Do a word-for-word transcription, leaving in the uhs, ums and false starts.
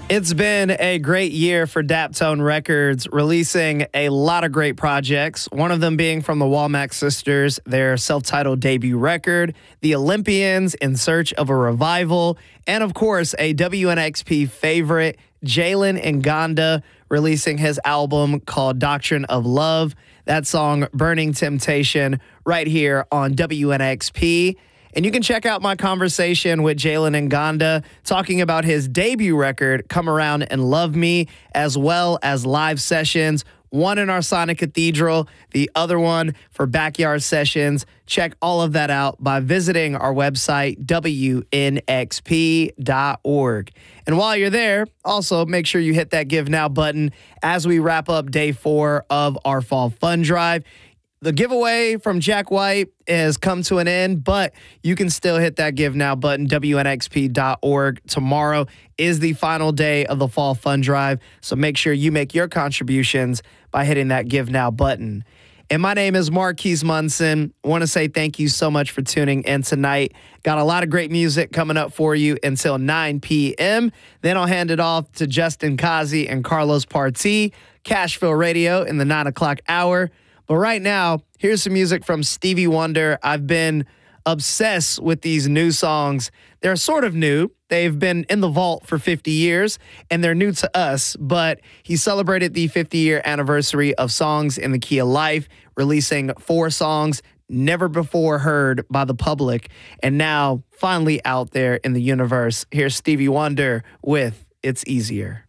It's been a great year for Daptone Records, releasing a lot of great projects, one of them being from the Walmack Sisters, their self-titled debut record, The Olympians, In Search of a Revival, and of course, a W N X P favorite, Jalen Nganda, releasing his album called Doctrine of Love. That song, Burning Temptation, right here on W N X P. And you can check out my conversation with Jalen Nganda talking about his debut record, Come Around and Love Me, as well as live sessions, one in our Sonic Cathedral, the other one for backyard sessions. Check all of that out by visiting our website, W N X P dot org. And while you're there, also make sure you hit that Give Now button as we wrap up day four of our Fall Fun Drive. The giveaway from Jack White has come to an end, but you can still hit that Give Now button. W N X P dot org. Tomorrow is the final day of the Fall Fun Drive, so make sure you make your contributions by hitting that Give Now button. And my name is Marquise Munson. I want to say thank you so much for tuning in tonight. Got a lot of great music coming up for you until nine p.m. Then I'll hand it off to Justin Kazi and Carlos Partee, Cashville Radio in the nine o'clock hour. But right now, here's some music from Stevie Wonder. I've been obsessed with these new songs. They're sort of new. They've been in the vault for fifty years, and they're new to us. But he celebrated the fifty-year anniversary of Songs in the Key of Life, releasing four songs never before heard by the public, and now finally out there in the universe. Here's Stevie Wonder with It's Easier.